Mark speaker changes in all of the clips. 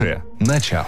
Speaker 1: Начало.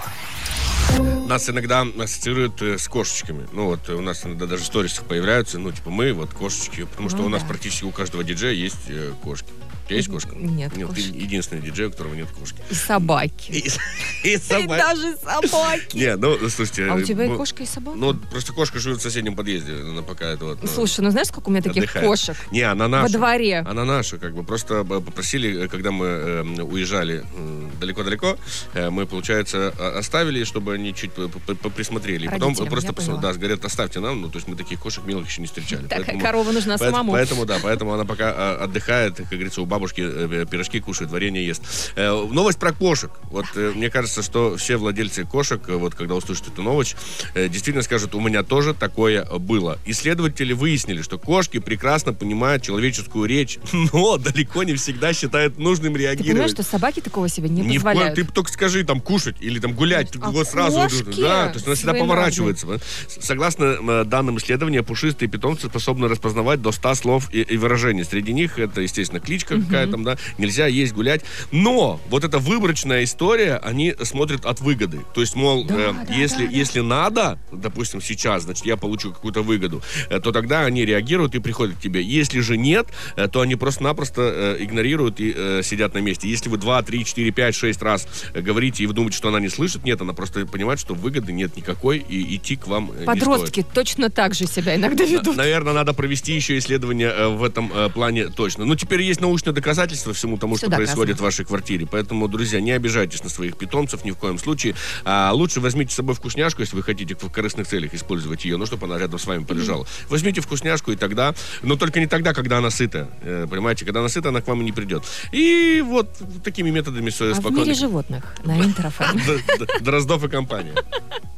Speaker 2: Нас иногда ассоциируют с кошечками. Ну, вот у нас иногда даже в сторисах появляются, ну, типа, мы, вот, кошечки. Потому что у нас практически у каждого диджея есть кошки. У тебя есть кошка?
Speaker 3: Нет,
Speaker 2: Ты
Speaker 3: кошки.
Speaker 2: единственный диджей, у которого нет кошки.
Speaker 3: И собаки.
Speaker 2: И
Speaker 3: И
Speaker 2: собаки.
Speaker 3: даже собаки.
Speaker 2: Не, ну, слушайте.
Speaker 3: А у тебя и кошка, и собака?
Speaker 2: Ну, просто кошка живет в соседнем подъезде. Она пока это вот...
Speaker 3: Слушай, ну знаешь, сколько у меня таких
Speaker 2: отдыхает.
Speaker 3: кошек?
Speaker 2: Не, она наша.
Speaker 3: Во дворе.
Speaker 2: Она наша, как бы. Просто попросили, когда мы уезжали далеко-далеко, мы, получается, оставили, чтобы они чуть поприсмотрели. И потом
Speaker 3: Родителям,
Speaker 2: просто,
Speaker 3: я поняла.
Speaker 2: говорят, оставьте нам. Ну, то есть мы таких кошек милых еще не встречали.
Speaker 3: Такая корова нужна самому.
Speaker 2: Поэтому она пока отдыхает, как говорится, у бабушки пирожки кушает, варенье ест. Новость про кошек. Вот мне кажется, что все владельцы кошек, вот когда услышат эту новость, действительно скажут, у меня тоже такое было. Исследователи выяснили, что кошки прекрасно понимают человеческую речь, но далеко не всегда считают нужным
Speaker 3: Ты
Speaker 2: реагировать.
Speaker 3: понимаешь, что собаки такого себе не
Speaker 2: Ни в коем,
Speaker 3: позволяют?
Speaker 2: ты только скажи, там, кушать или там гулять,
Speaker 3: А
Speaker 2: вот сразу.
Speaker 3: кошки
Speaker 2: Да, то есть она всегда
Speaker 3: своенравные.
Speaker 2: поворачивается. Согласно данным исследования, пушистые питомцы способны распознавать до 100 слов и выражений. Среди них это, естественно, кличка какая-то там, да, нельзя есть, гулять. Но вот эта выборочная история, они смотрят от выгоды. То есть, мол, если надо, допустим, сейчас, значит, я получу какую-то выгоду, то тогда они реагируют и приходят к тебе. Если же нет, то они просто-напросто игнорируют и сидят на месте. Если вы 2, 3, 4, 5, 6 раз говорите и вы думаете, что она не слышит, нет, она просто понимает, что выгоды нет никакой и идти к вам не
Speaker 3: Подростки
Speaker 2: стоит.
Speaker 3: точно так же себя иногда ведут.
Speaker 2: Наверное, надо провести еще исследование в этом плане точно. Ну, теперь есть научное доказательство всему тому,
Speaker 3: Всё
Speaker 2: что происходит
Speaker 3: доказано.
Speaker 2: в вашей квартире. Поэтому, друзья, не обижайтесь на своих питомцев ни в коем случае. Лучше возьмите с собой вкусняшку, если вы хотите в корыстных целях использовать ее, ну, чтобы она рядом с вами полежала. Возьмите вкусняшку и тогда, но только не тогда, когда она сыта. Понимаете, когда она сыта, она к вам и не придет. И вот такими методами
Speaker 3: А в
Speaker 2: спокойно.
Speaker 3: мире животных на Интер ФМ.
Speaker 2: Дроздов и компания.